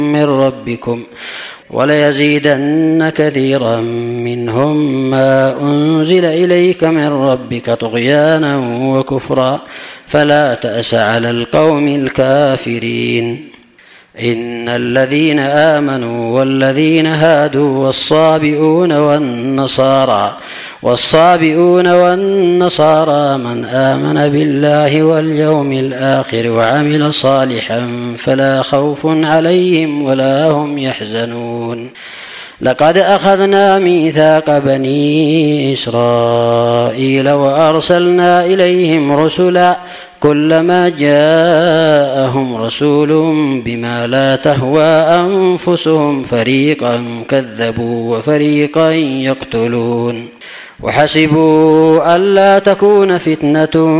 من ربكم وليزيدن كثيرا منهم ما أنزل إليك من ربك طغيانا وكفرا فلا تأس على القوم الكافرين. إن الذين آمنوا والذين هادوا والصابئون والنصارى من آمن بالله واليوم الآخر وعمل صالحا فلا خوف عليهم ولا هم يحزنون. لقد أخذنا ميثاق بني إسرائيل وأرسلنا إليهم رسلا كلما جاءهم رسول بما لا تهوى أنفسهم فريقا كذبوا وفريقا يقتلون وحسبوا ألا تكون فتنة